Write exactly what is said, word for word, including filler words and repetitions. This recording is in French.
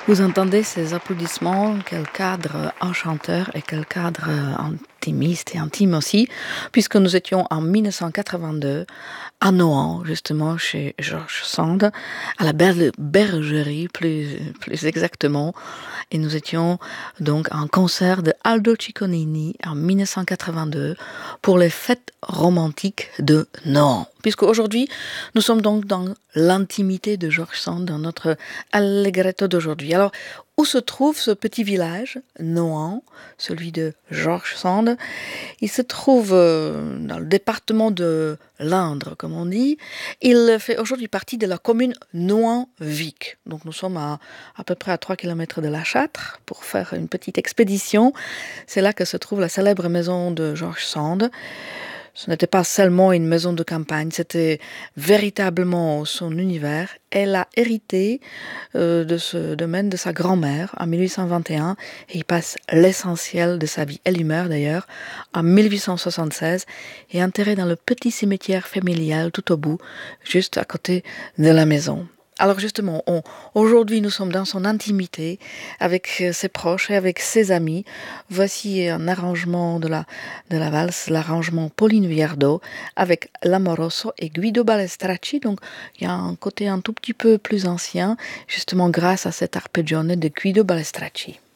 Vous entendez ces applaudissements, quel cadre enchanteur et quel cadre intimiste et intime aussi, puisque nous étions en mille neuf cent quatre-vingt-deux à Nohant, justement chez George Sand, à la Ber- Bergerie plus, plus exactement, et nous étions donc en concert de Aldo Cicconini en mille neuf cent quatre-vingt-deux pour les fêtes romantiques de Nohant. Puisque aujourd'hui, nous sommes donc dans l'intimité de George Sand, dans notre Allegretto d'aujourd'hui. Alors, où se trouve ce petit village, Nohant, celui de George Sand? Il se trouve euh, dans le département de l'Indre, comme on dit. Il fait aujourd'hui partie de la commune Nohant-Vic. Donc nous sommes à, à peu près à trois kilomètres de La Châtre pour faire une petite expédition. C'est là que se trouve la célèbre maison de George Sand. Ce n'était pas seulement une maison de campagne, c'était véritablement son univers. Elle a hérité euh, de ce domaine de sa grand-mère en mille huit cent vingt et un et il passe l'essentiel de sa vie. Elle y meurt d'ailleurs en mille huit cent soixante-seize et est enterrée dans le petit cimetière familial tout au bout, juste à côté de la maison. Alors justement, on, aujourd'hui nous sommes dans son intimité avec ses proches et avec ses amis. Voici un arrangement de la, de la valse, l'arrangement Pauline Viardot avec l'Amoroso et Guido Balestracci. Donc il y a un côté un tout petit peu plus ancien, justement grâce à cet arpeggione de Guido Balestracci.